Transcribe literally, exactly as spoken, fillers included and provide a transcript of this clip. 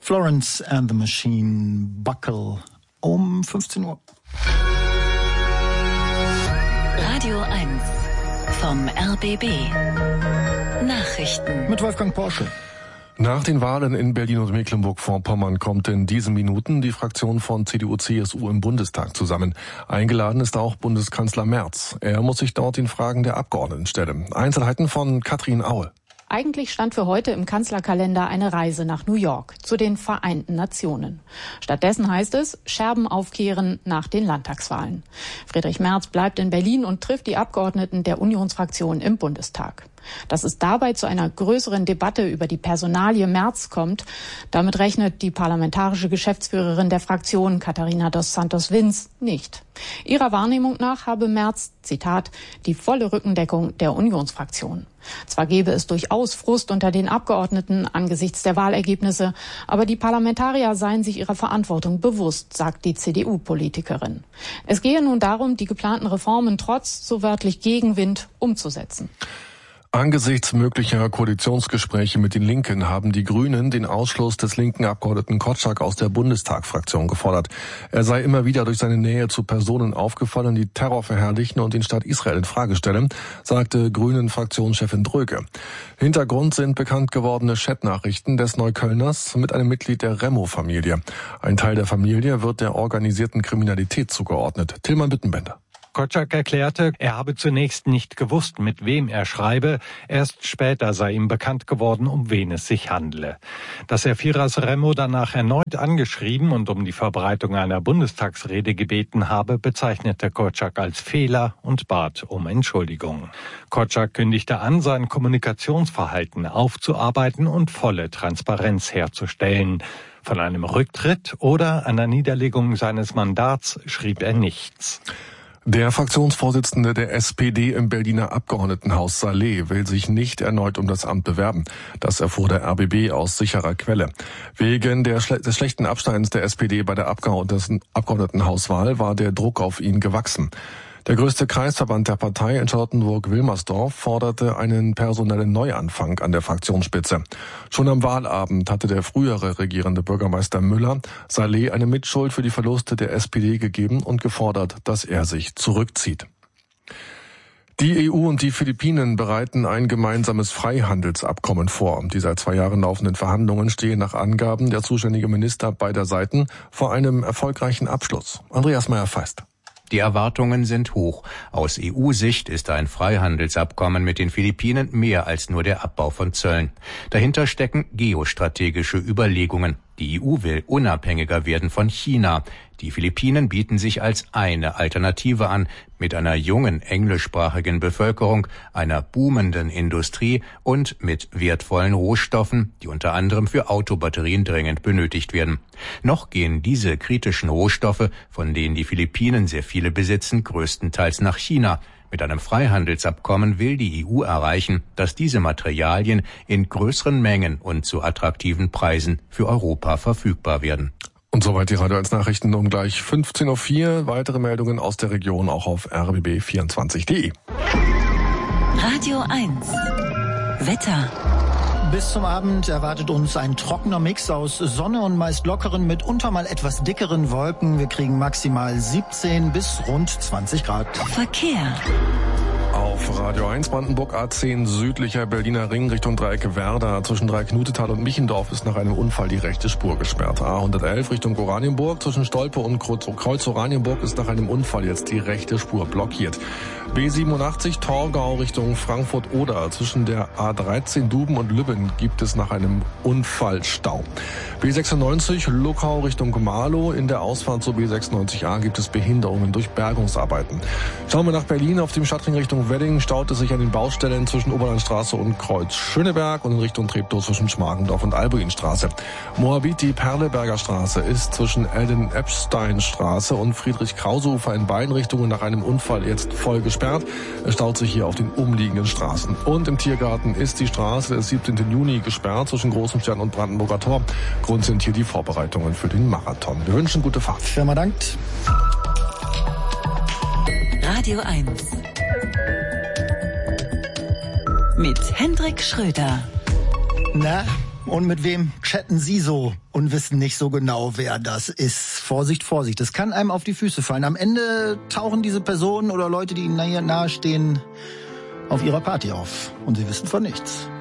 Florence and the Machine, Buckle, um fünfzehn Uhr. Radio eins vom R B B. Nachrichten mit Wolfgang Porsche. Nach den Wahlen in Berlin und Mecklenburg-Vorpommern kommt in diesen Minuten die Fraktion von C D U C S U im Bundestag zusammen. Eingeladen ist auch Bundeskanzler Merz. Er muss sich dort den Fragen der Abgeordneten stellen. Einzelheiten von Katrin Aue. Eigentlich stand für heute im Kanzlerkalender eine Reise nach New York, zu den Vereinten Nationen. Stattdessen heißt es, Scherben aufkehren nach den Landtagswahlen. Friedrich Merz bleibt in Berlin und trifft die Abgeordneten der Unionsfraktion im Bundestag. Dass es dabei zu einer größeren Debatte über die Personalie Merz kommt, damit rechnet die parlamentarische Geschäftsführerin der Fraktion, Katharina dos Santos Vins, nicht. Ihrer Wahrnehmung nach habe Merz, Zitat, die volle Rückendeckung der Unionsfraktion. Zwar gebe es durchaus Frust unter den Abgeordneten angesichts der Wahlergebnisse, aber die Parlamentarier seien sich ihrer Verantwortung bewusst, sagt die C D U-Politikerin. Es gehe nun darum, die geplanten Reformen trotz so wörtlich Gegenwind umzusetzen. Angesichts möglicher Koalitionsgespräche mit den Linken haben die Grünen den Ausschluss des linken Abgeordneten Kotschak aus der Bundestagsfraktion gefordert. Er sei immer wieder durch seine Nähe zu Personen aufgefallen, die Terror verherrlichen und den Staat Israel in Frage stellen, sagte Grünen-Fraktionschefin Dröge. Hintergrund sind bekannt gewordene Chatnachrichten des Neuköllners mit einem Mitglied der Remo-Familie. Ein Teil der Familie wird der organisierten Kriminalität zugeordnet. Tilman Bittenbender. Kotschak erklärte, er habe zunächst nicht gewusst, mit wem er schreibe. Erst später sei ihm bekannt geworden, um wen es sich handle. Dass er Firas Remo danach erneut angeschrieben und um die Verbreitung einer Bundestagsrede gebeten habe, bezeichnete Kotschak als Fehler und bat um Entschuldigung. Kotschak kündigte an, sein Kommunikationsverhalten aufzuarbeiten und volle Transparenz herzustellen. Von einem Rücktritt oder einer Niederlegung seines Mandats schrieb er nichts. Der Fraktionsvorsitzende der S P D im Berliner Abgeordnetenhaus Saleh will sich nicht erneut um das Amt bewerben. Das erfuhr der R B B aus sicherer Quelle. Wegen der schle- des schlechten Abschneidens der S P D bei der Abgeordneten- Abgeordnetenhauswahl war der Druck auf ihn gewachsen. Der größte Kreisverband der Partei in Charlottenburg-Wilmersdorf forderte einen personellen Neuanfang an der Fraktionsspitze. Schon am Wahlabend hatte der frühere regierende Bürgermeister Müller Saleh eine Mitschuld für die Verluste der S P D gegeben und gefordert, dass er sich zurückzieht. Die E U und die Philippinen bereiten ein gemeinsames Freihandelsabkommen vor. Die seit zwei Jahren laufenden Verhandlungen stehen nach Angaben der zuständigen Minister beider Seiten vor einem erfolgreichen Abschluss. Andreas Meyer-Feist. Die Erwartungen sind hoch. Aus E U-Sicht ist ein Freihandelsabkommen mit den Philippinen mehr als nur der Abbau von Zöllen. Dahinter stecken geostrategische Überlegungen. Die E U will unabhängiger werden von China. Die Philippinen bieten sich als eine Alternative an, mit einer jungen englischsprachigen Bevölkerung, einer boomenden Industrie und mit wertvollen Rohstoffen, die unter anderem für Autobatterien dringend benötigt werden. Noch gehen diese kritischen Rohstoffe, von denen die Philippinen sehr viele besitzen, größtenteils nach China. Mit einem Freihandelsabkommen will die E U erreichen, dass diese Materialien in größeren Mengen und zu attraktiven Preisen für Europa verfügbar werden. Und soweit die Radio eins Nachrichten um gleich fünfzehn Uhr vier. Weitere Meldungen aus der Region auch auf r b b vierundzwanzig punkt d e. Radio eins Wetter. Bis zum Abend erwartet uns ein trockener Mix aus Sonne und meist lockeren, mitunter mal etwas dickeren Wolken. Wir kriegen maximal siebzehn bis rund zwanzig Grad. Verkehr. Auf Radio eins Brandenburg A zehn südlicher Berliner Ring Richtung Dreieck Werder. Zwischen Dreiecknutetal und Michendorf ist nach einem Unfall die rechte Spur gesperrt. A hundertelf Richtung Oranienburg. Zwischen Stolpe und Kreuz Oranienburg ist nach einem Unfall jetzt die rechte Spur blockiert. B siebenundachtzig Torgau Richtung Frankfurt-Oder. Zwischen der A dreizehn Duben und Lübben gibt es nach einem Unfall Stau. B sechsundneunzig Luckau Richtung Marlow. In der Ausfahrt zur B sechsundneunzig A gibt es Behinderungen durch Bergungsarbeiten. Schauen wir nach Berlin. Auf dem Stadtring Richtung Wedding staut es sich an den Baustellen zwischen Oberlandstraße und Kreuz Schöneberg und in Richtung Treptow zwischen Schmargendorf und Albuinstraße. Moabit, die Perleberger Straße ist zwischen Ellen-Epstein-Straße und Friedrich-Krause-Ufer in beiden Richtungen nach einem Unfall jetzt voll gesperrt. Es staut sich hier auf den umliegenden Straßen. Und im Tiergarten ist die Straße des siebzehnten Juni gesperrt zwischen Großem Stern und Brandenburger Tor. Grund sind hier die Vorbereitungen für den Marathon. Wir wünschen gute Fahrt. Firma dankt. Radio eins mit Hendrik Schröder. Na, Und mit wem chatten Sie so und wissen nicht so genau, wer das ist? Vorsicht, Vorsicht, das kann einem auf die Füße fallen. Am Ende tauchen diese Personen oder Leute, die Ihnen nahestehen, auf Ihrer Party auf. Und Sie wissen von nichts.